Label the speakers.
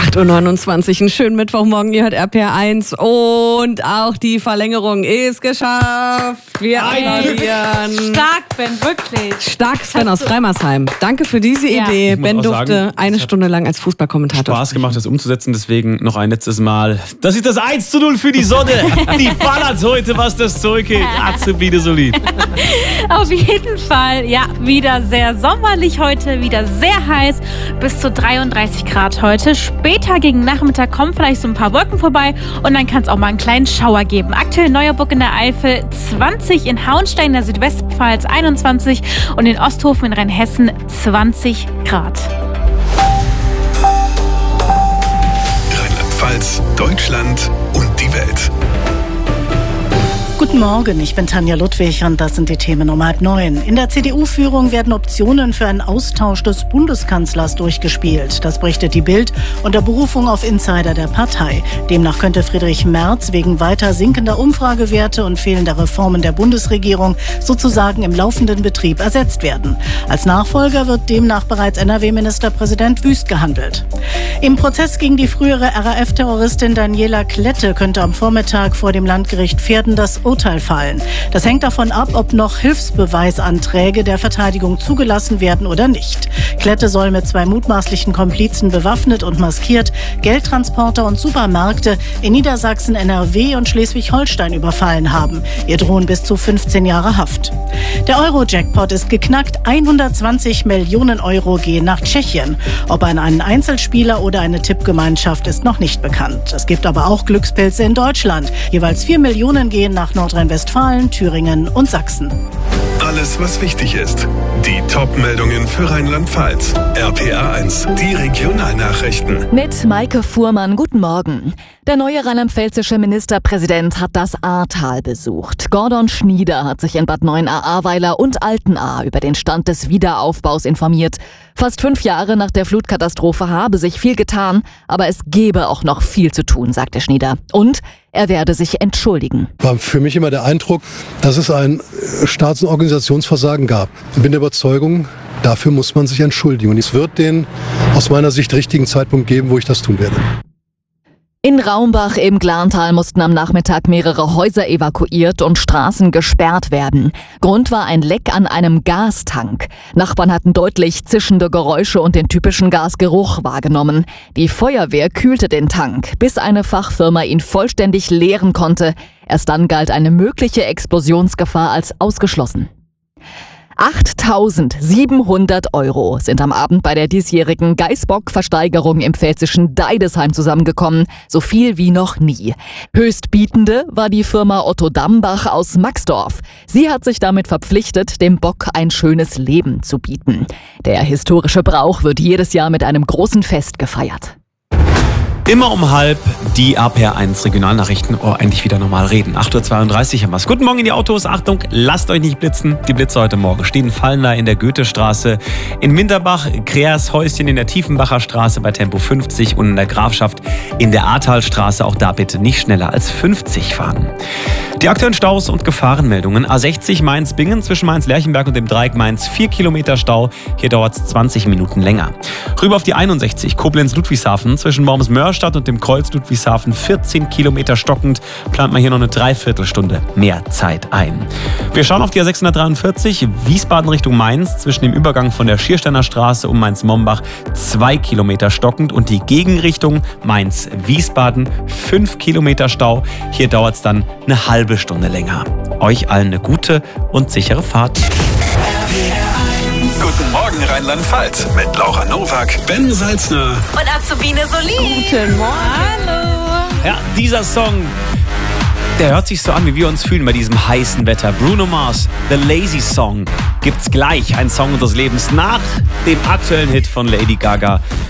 Speaker 1: 8.29 Uhr, einen schönen Mittwochmorgen, ihr hört RPR1 und auch die Verlängerung ist geschafft. Wir applaudieren.
Speaker 2: Stark, Ben, wirklich.
Speaker 1: Stark, Sven aus Freimersheim. Danke für diese Idee. Ben durfte eine Stunde lang als Fußballkommentator
Speaker 3: Spaß gemacht, das umzusetzen, deswegen noch ein letztes Mal. Das ist das 1:0 für die Sonne. Die ballert heute, was das Zeug geht. Azubide solid.
Speaker 2: Auf jeden Fall, ja, wieder sehr sommerlich heute, wieder sehr heiß, bis zu 33 Grad heute. Später gegen Nachmittag kommen vielleicht so ein paar Wolken vorbei und dann kann es auch mal einen kleinen Schauer geben. Aktuell Neuerburg in der Eifel 20, in Hauenstein in der Südwestpfalz 21 und in Osthofen in Rheinhessen 20 Grad.
Speaker 4: Rheinland-Pfalz, Deutschland und die Welt.
Speaker 5: Guten Morgen, ich bin Tanja Ludwig und das sind die Themen um 8:30. In der CDU-Führung werden Optionen für einen Austausch des Bundeskanzlers durchgespielt. Das berichtet die Bild unter Berufung auf Insider der Partei. Demnach könnte Friedrich Merz wegen weiter sinkender Umfragewerte und fehlender Reformen der Bundesregierung sozusagen im laufenden Betrieb ersetzt werden. Als Nachfolger wird demnach bereits NRW-Ministerpräsident Wüst gehandelt. Im Prozess gegen die frühere RAF-Terroristin Daniela Klette könnte am Vormittag vor dem Landgericht Verden das Urteil fallen. Das hängt davon ab, ob noch Hilfsbeweisanträge der Verteidigung zugelassen werden oder nicht. Klette soll mit 2 mutmaßlichen Komplizen bewaffnet und maskiert Geldtransporter und Supermärkte in Niedersachsen, NRW und Schleswig-Holstein überfallen haben. Ihr drohen bis zu 15 Jahre Haft. Der Euro-Jackpot ist geknackt. 120 Millionen Euro gehen nach Tschechien. Ob an einen Einzelspieler oder eine Tippgemeinschaft ist noch nicht bekannt. Es gibt aber auch Glückspilze in Deutschland. Jeweils 4 Millionen gehen nach Nordrhein-Westfalen, Thüringen und Sachsen.
Speaker 4: Alles, was wichtig ist. Die Top-Meldungen für Rheinland-Pfalz. RPR1, die Regionalnachrichten.
Speaker 6: Mit Maike Fuhrmann, guten Morgen. Der neue rheinland-pfälzische Ministerpräsident hat das Ahrtal besucht. Gordon Schnieder hat sich in Bad Neuenahr-Ahrweiler und Altenahr über den Stand des Wiederaufbaus informiert. Fast 5 Jahre nach der Flutkatastrophe habe sich viel getan, aber es gebe auch noch viel zu tun, sagte Schnieder. Und er werde sich entschuldigen.
Speaker 7: War für mich immer der Eindruck, dass es ein Staats- und Organisationsversagen gab. Ich bin der Überzeugung, dafür muss man sich entschuldigen. Und es wird den aus meiner Sicht richtigen Zeitpunkt geben, wo ich das tun werde.
Speaker 6: In Raumbach im Glantal mussten am Nachmittag mehrere Häuser evakuiert und Straßen gesperrt werden. Grund war ein Leck an einem Gastank. Nachbarn hatten deutlich zischende Geräusche und den typischen Gasgeruch wahrgenommen. Die Feuerwehr kühlte den Tank, bis eine Fachfirma ihn vollständig leeren konnte. Erst dann galt eine mögliche Explosionsgefahr als ausgeschlossen. 8.700 Euro sind am Abend bei der diesjährigen Geißbock-Versteigerung im pfälzischen Deidesheim zusammengekommen. So viel wie noch nie. Höchstbietende war die Firma Otto Dambach aus Maxdorf. Sie hat sich damit verpflichtet, dem Bock ein schönes Leben zu bieten. Der historische Brauch wird jedes Jahr mit einem großen Fest gefeiert.
Speaker 3: Immer um 12:30 die RPR1 Regionalnachrichten. Oh, endlich wieder normal reden. 8.32 Uhr haben wir's. Guten Morgen in die Autos. Achtung, lasst euch nicht blitzen. Die Blitze heute Morgen stehen fallen da in der Goethestraße, in Winterbach, Kreershäuschen in der Tiefenbacher Straße bei Tempo 50 und in der Grafschaft in der Ahrtalstraße. Auch da bitte nicht schneller als 50 fahren. Die aktuellen Staus und Gefahrenmeldungen. A60 Mainz-Bingen zwischen Mainz-Lerchenberg und dem Dreieck Mainz 4 Kilometer Stau. Hier dauert es 20 Minuten länger. Rüber auf die 61 Koblenz-Ludwigshafen zwischen Worms-Mörstadt und dem Kreuz Ludwigshafen 14 Kilometer stockend. Plant man hier noch eine Dreiviertelstunde mehr Zeit ein. Wir schauen auf die A643 Wiesbaden Richtung Mainz zwischen dem Übergang von der Schiersteiner Straße um Mainz-Mombach 2 Kilometer stockend und die Gegenrichtung Mainz-Wiesbaden 5 Kilometer Stau. Hier dauert es dann eine halbe Stunde länger. Euch allen eine gute und sichere Fahrt.
Speaker 4: Guten Morgen Rheinland-Pfalz mit Laura Nowak, Ben Salzner
Speaker 2: Und Azubine Solid.
Speaker 1: Guten Morgen.
Speaker 2: Hallo.
Speaker 3: Ja, dieser Song, der hört sich so an, wie wir uns fühlen bei diesem heißen Wetter. Bruno Mars, The Lazy Song, gibt's gleich. Ein Song unseres Lebens nach dem aktuellen Hit von Lady Gaga.